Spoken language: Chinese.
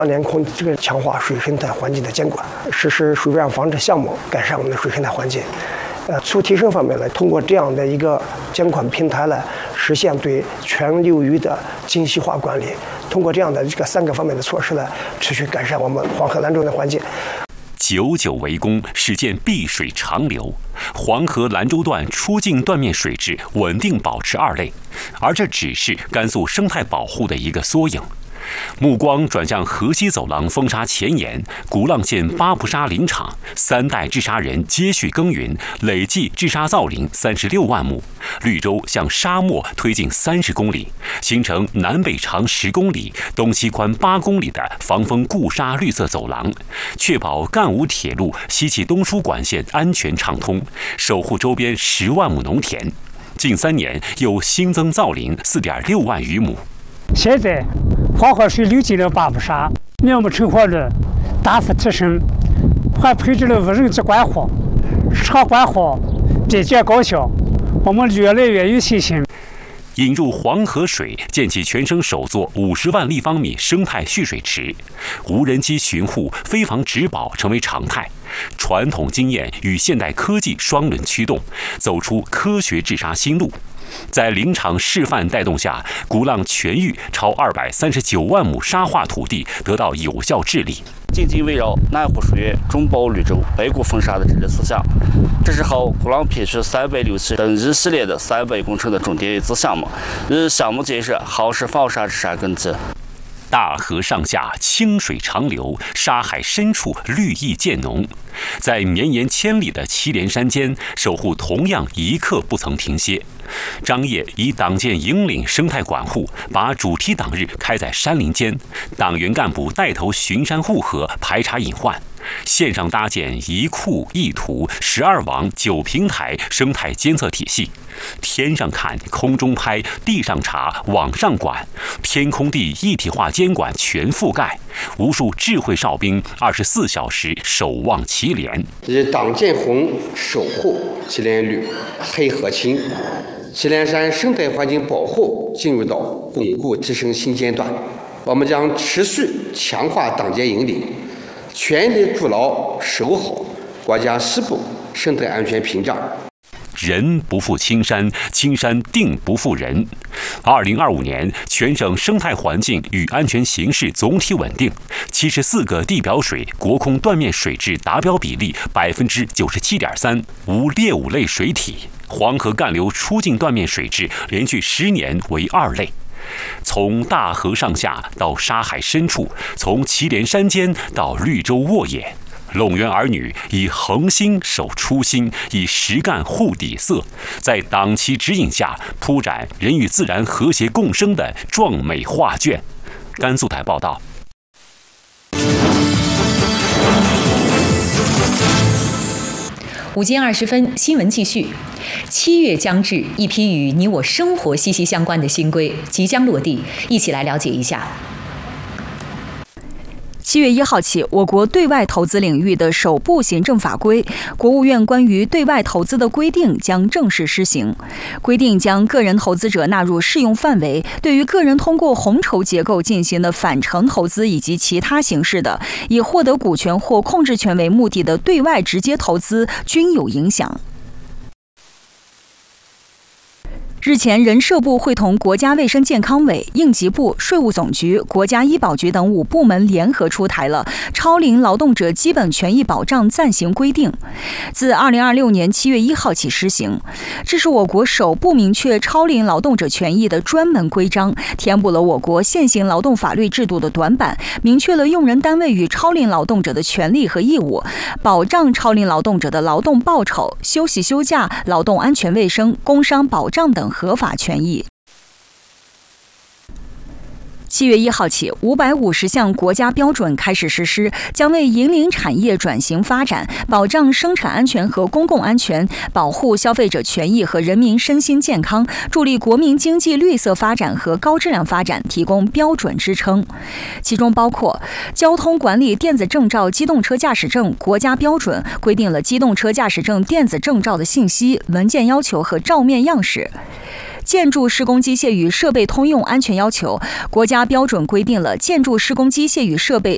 当年强化水生态环境的监管，实施水污染防治项目，改善我们的水生态环境。促提升方面呢，通过这样的一个监管平台来实现对全流域的精细化管理。通过这样的3个方面的措施呢，持续改善我们黄河兰州的环境。 久久为功，实现碧水长流。黄河兰州段出境断面水质稳定保持2类，而这只是甘肃生态保护的一个缩影。目光转向河西走廊风沙前沿，古浪县巴布沙林场3代治沙人接续耕耘，累计治沙造林36万亩。绿洲向沙漠推进30公里，形成南北长10公里、东西宽8公里的防风固沙绿色走廊，确保赣武铁路西起东输管线安全畅通，守护周边10万亩农田。近3年又新增造林4.6万余亩。 现在黄河水流进了巴布沙，苗木成活率大幅提升，还配置了无人机管护，日常管护便捷高效，我们越来越有信心。 引入黄河水，建起全省首座50万立方米生态蓄水池，无人机巡护、飞防植保成为常态。传统经验与现代科技双轮驱动，走出科学治沙新路。在林场示范带动下，古浪全域超239万亩沙化土地得到有效治理。 紧紧围绕南湖书院、中包绿洲、北固风沙的治理思想，这是后古浪片区367等一系列的300工程的重点子项目，以项目建设夯实防沙治沙根基。 大河上下清水长流，沙海深处绿意渐浓。在绵延千里的祁连山间，守护同样一刻不曾停歇。张掖以党建引领生态管护，把主题党日开在山林间，党员干部带头巡山护河，排查隐患。线上搭建一库一图12网9平台生态监测体系，天上看，空中拍，地上查，网上管，天空地一体化监管全覆盖，无数智慧哨兵24小时守望祁连。 以党建红守护祁连绿黑河青，祁连山生态环境保护进入到巩固提升新阶段，我们将持续强化党建引领，全力筑牢守好国家西部生态安全屏障。 人不负青山，青山定不负人。2025年，全省生态环境与安全形势总体稳定，74个地表水国空断面水质达标比例97.3%，无劣5类水体。黄河干流出境断面水质连续10年为2类。从大河上下到沙海深处，从祁连山间到绿洲沃野，陇源儿女以恒心守初心，以实干护底色，在党旗指引下铺展人与自然和谐共生的壮美画卷。甘肃台报道。 5点20分，新闻继续。7月将至，一批与你我生活息息相关的新规即将落地，一起来了解一下。 7月1号起，我国对外投资领域的首部行政法规《国务院关于对外投资的规定》将正式施行。规定将个人投资者纳入适用范围，对于个人通过红筹结构进行的返程投资以及其他形式的以获得股权或控制权为目的的对外直接投资均有影响。日前，人社部会同国家卫生健康委、应急部、税务总局、国家医保局等5部门联合出台了《超龄劳动者基本权益保障暂行规定》，自2026年7月1号起施行。这是我国首部明确超龄劳动者权益的专门规章，填补了我国现行劳动法律制度的短板，明确了用人单位与超龄劳动者的权利和义务，保障超龄劳动者的劳动报酬、休息休假、劳动安全卫生、工伤保障等合法权益。7月1号起，550项国家标准开始实施，将为引领产业转型发展、保障生产安全和公共安全、保护消费者权益和人民身心健康、助力国民经济绿色发展和高质量发展提供标准支撑。其中包括交通管理电子证照机动车驾驶证国家标准，规定了机动车驾驶证电子证照的信息、文件要求和照面样式。建筑施工机械与设备通用安全要求，国家标准规定了建筑施工机械与设备